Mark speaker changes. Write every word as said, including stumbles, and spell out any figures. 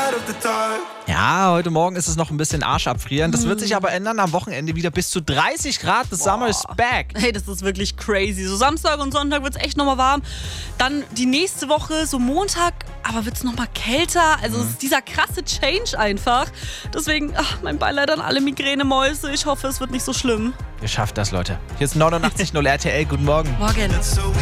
Speaker 1: Ja, heute Morgen ist es noch ein bisschen arschabfrieren. Das wird sich aber ändern. Am Wochenende wieder bis zu dreißig Grad. The summer is back.
Speaker 2: Hey, das ist wirklich crazy. So Samstag und Sonntag wird es echt nochmal warm. Dann die nächste Woche, so Montag, aber wird es nochmal kälter. Also es ist dieser krasse Change einfach. Deswegen, ach, mein Beileid an alle Migränemäuse. Ich hoffe, es wird nicht so schlimm.
Speaker 1: Ihr schafft das, Leute. Hier ist neunundachtzig Komma null R T L. Guten Morgen.
Speaker 2: Morgen.